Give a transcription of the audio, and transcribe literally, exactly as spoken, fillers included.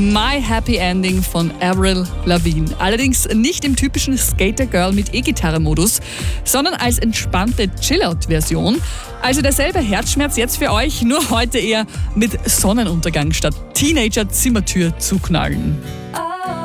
My Happy Ending von Avril Lavigne. Allerdings nicht im typischen Skater-Girl mit E-Gitarre-Modus, sondern als entspannte Chill-Out-Version. Also derselbe Herzschmerz jetzt für euch, nur heute eher mit Sonnenuntergang statt Teenager-Zimmertür zuknallen.